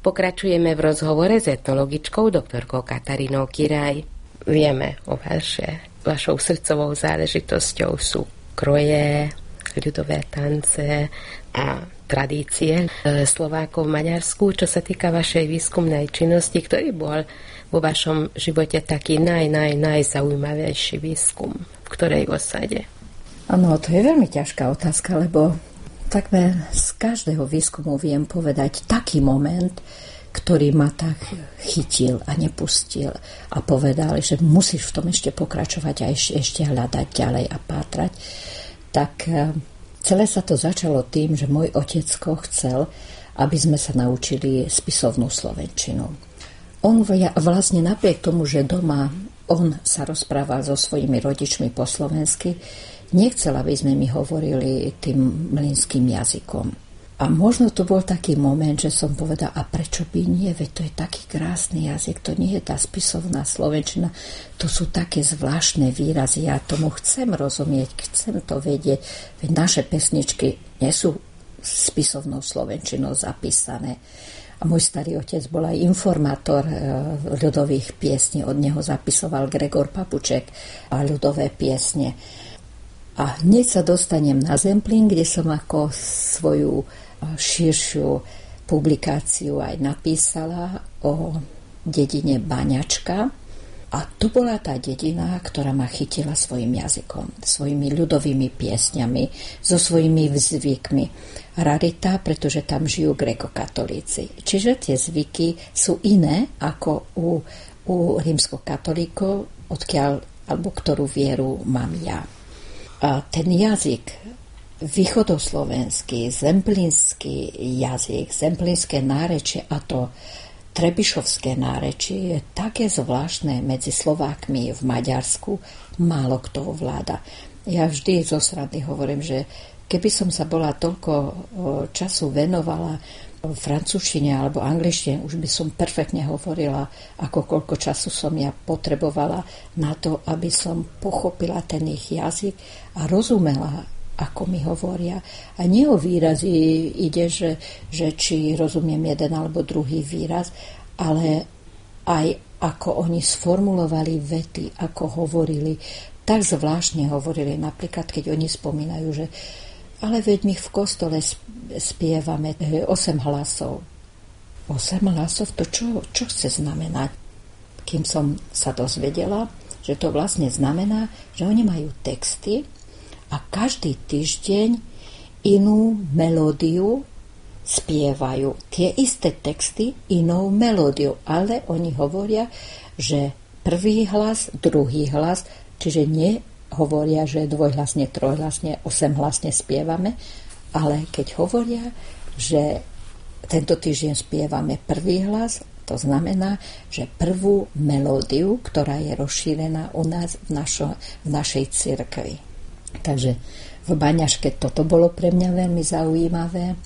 Pokračujeme v rozhovore s etnologičkou doktorkou Katarínou Kiraj. Vieme o vašou srdcovou záležitosťou sú kroje, ľudové tance a tradície Slovákov v Maďarsku. Čo sa týka vašej výskumnej činnosti, ktorý bol vo vašom živote taký najzaujímavejší výskum? V ktorej osade? Áno, to je veľmi ťažká otázka, lebo takmer z každého výskumu viem povedať taký moment, ktorý ma tak chytil a nepustil a povedal, že musíš v tom ešte pokračovať a ešte hľadať ďalej a pátrať. Tak celé sa to začalo tým, že môj otecko chcel, aby sme sa naučili spisovnú slovenčinu. On vlastne napriek tomu, že doma on sa rozprával so svojimi rodičmi po slovensky, nechcel, aby sme mi hovorili tým mlynským jazykom. A možno to bol taký moment, že som povedala, a prečo by nie, veď to je taký krásny jazyk, to nie je tá spisovná slovenčina, to sú také zvláštne výrazy, ja tomu chcem rozumieť, chcem to vedieť, veď naše pesničky nie sú spisovnou slovenčinou zapísané. A môj starý otec bol aj informátor ľudových piesní, od neho zapisoval Gregor Papuček a ľudové piesne. A hneď sa dostanem na Zemplín, kde som ako svoju širšiu publikáciu aj napísala o dedine Baňačka. A to bola tá dedina, ktorá ma chytila svojim jazykom, svojimi ľudovými piesňami, so svojimi zvykmi. Rarita, pretože tam žijú grekokatolíci. Čiže tie zvyky sú iné ako u rímskokatolíkov, odkiaľ, alebo ktorú vieru mám ja. A ten jazyk, východoslovenský, zemplínský jazyk, zemplínske nárečie a to trebišovské nárečie je také zvláštne medzi Slovákmi v Maďarsku, málo kto ovláda. Ja vždy zo srandy hovorím, že keby som sa bola toľko času venovala francúzštine alebo angličtine, už by som perfektne hovorila, ako koľko času som ja potrebovala na to, aby som pochopila ten ich jazyk a rozumela, ako mi hovoria. A nie o výrazy ide, že či rozumiem jeden alebo druhý výraz, ale aj ako oni sformulovali vety, ako hovorili. Tak zvláštne hovorili, napríklad keď oni spomínajú, že ale veď my v kostole spievame 8 hlasov. 8 hlasov, to čo chce znamenať? Kým som sa dozvedela, že to vlastne znamená, že oni majú texty a každý týždeň inú melódiu spievajú. Tie isté texty inou melódiou, ale oni hovoria, že prvý hlas, druhý hlas, čiže nie hovoria, že dvojhlasne, trojhlasne, 8hlasne spievame, ale keď hovoria, že tento týždeň spievame prvý hlas, to znamená, že prvú melódiu, ktorá je rozšírená u nás v našej cirkvi. Takže v Baňaške toto bolo pre mňa veľmi zaujímavé.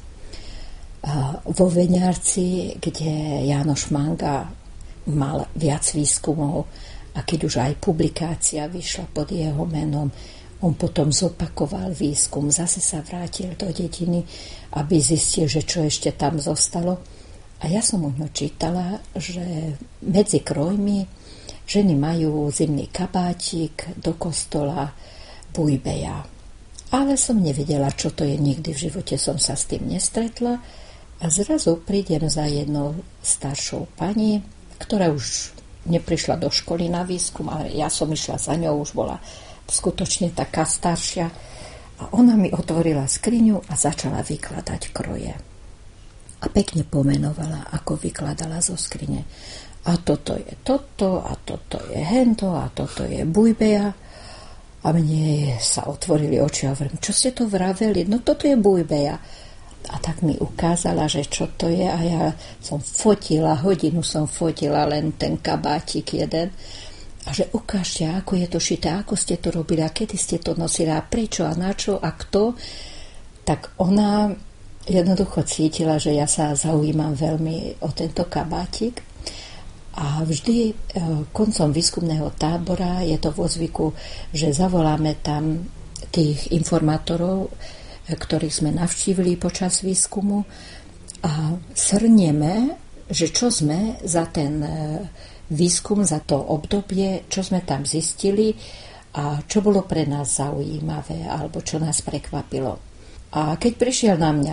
A vo Veňárci, kde Jánoš Manga mal viac výskumov, a keď už aj publikácia vyšla pod jeho menom, on potom zopakoval výskum, zase sa vrátil do dediny, aby zistil, že čo ešte tam zostalo. A ja som u ňo čítala, že medzi krojmi ženy majú zimný kabátik, do kostola bujbeja. Ale som nevedela, čo to je, nikdy v živote som sa s tým nestretla. A zrazu prídem za jednou staršou pani, ktorá už neprišla do školy na výskum, ale ja som išla za ňou, už bola skutočne taká staršia. A ona mi otvorila skriňu a začala vykladať kroje. A pekne pomenovala, ako vykladala zo skrine. A toto je toto, a toto je hento, a toto je bujbeja. A mne sa otvorili oči a hovorím, čo ste to vraveli? No toto je bujbeja. A tak mi ukázala, že čo to je, a ja som fotila, hodinu som fotila len ten kabátik jeden, a že ukážte, ako je to šité, ako ste to robili, a kedy ste to nosili, a prečo, a na čo, a kto. Tak ona jednoducho cítila, že ja sa zaujímam veľmi o tento kabátik. A vždy koncom výskumného tábora je to vo zvyku, že zavoláme tam tých informátorov, ktorých sme navštívili počas výskumu, a shrnieme že čo sme za ten výskum, za to obdobie, čo sme tam zistili a čo bolo pre nás zaujímavé alebo čo nás prekvapilo. A keď prišiel na mňa